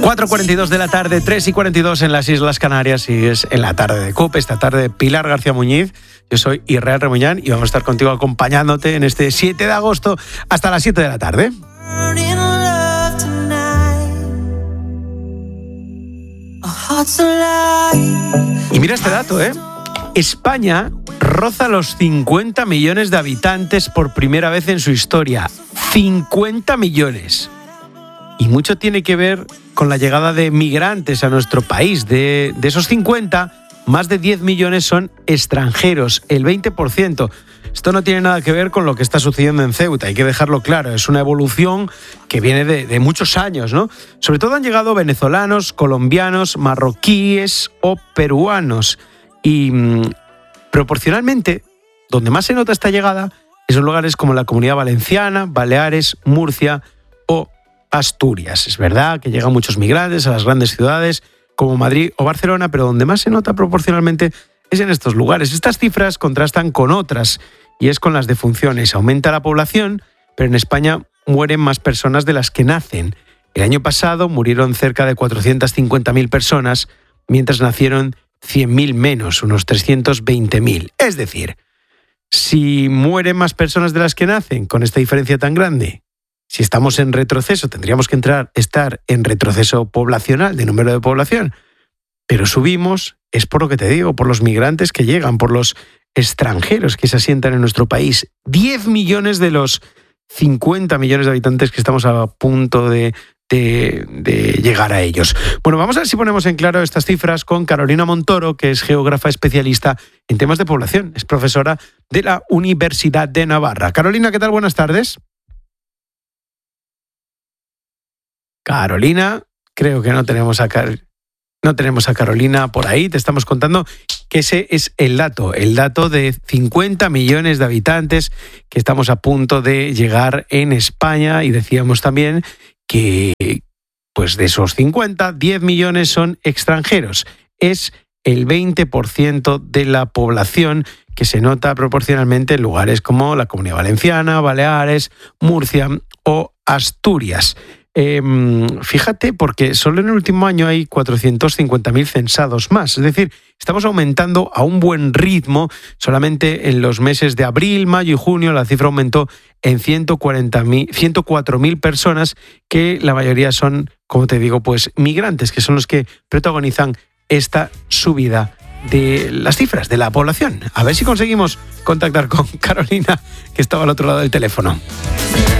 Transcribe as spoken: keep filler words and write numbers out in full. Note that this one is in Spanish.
cuatro y cuarenta y dos de la tarde, tres y cuarenta y dos en las Islas Canarias y es en la tarde de COPE, esta tarde de Pilar García Muñiz. Yo soy Israel Remuñán y vamos a estar contigo acompañándote en este siete de agosto hasta las siete de la tarde. Y mira este dato, ¿eh? España roza los cincuenta millones de habitantes por primera vez en su historia. cincuenta millones. Y mucho tiene que ver con la llegada de migrantes a nuestro país. De, de esos cincuenta, más de diez millones son extranjeros, el veinte por ciento. Esto no tiene nada que ver con lo que está sucediendo en Ceuta, hay que dejarlo claro. Es una evolución que viene de, de muchos años, ¿no? Sobre todo han llegado venezolanos, colombianos, marroquíes o peruanos. Y mmm, proporcionalmente, donde más se nota esta llegada es en lugares como la Comunidad Valenciana, Baleares, Murcia o Asturias. Es verdad que llegan muchos migrantes a las grandes ciudades como Madrid o Barcelona, pero donde más se nota proporcionalmente es en estos lugares. Estas cifras contrastan con otras, y es con las defunciones. Aumenta la población, pero en España mueren más personas de las que nacen. El año pasado murieron cerca de cuatrocientas cincuenta mil personas, mientras nacieron cien mil menos, unos trescientos veinte mil. Es decir, si mueren más personas de las que nacen, con esta diferencia tan grande, si estamos en retroceso, tendríamos que entrar, estar en retroceso poblacional, de número de población. Pero subimos, es por lo que te digo, por los migrantes que llegan, por los extranjeros que se asientan en nuestro país. diez millones de los cincuenta millones de habitantes que estamos a punto de, de, de llegar a ellos. Bueno, vamos a ver si ponemos en claro estas cifras con Carolina Montoro, que es geógrafa especialista en temas de población. Es profesora de la Universidad de Navarra. Carolina, ¿qué tal? Buenas tardes. Carolina, creo que no tenemos a Car- no tenemos a Carolina por ahí. Te estamos contando que ese es el dato, el dato de cincuenta millones de habitantes que estamos a punto de llegar en España, y decíamos también que pues de esos cincuenta, diez millones son extranjeros. Es el veinte por ciento de la población, que se nota proporcionalmente en lugares como la Comunidad Valenciana, Baleares, Murcia o Asturias. Eh, fíjate, porque solo en el último año hay cuatrocientos cincuenta mil censados más. Es decir, estamos aumentando a un buen ritmo. Solamente en los meses de abril, mayo y junio la cifra aumentó en ciento cuatro mil personas, que la mayoría son, como te digo, pues migrantes, que son los que protagonizan esta subida de las cifras de la población. A ver si conseguimos contactar con Carolina, que estaba al otro lado del teléfono.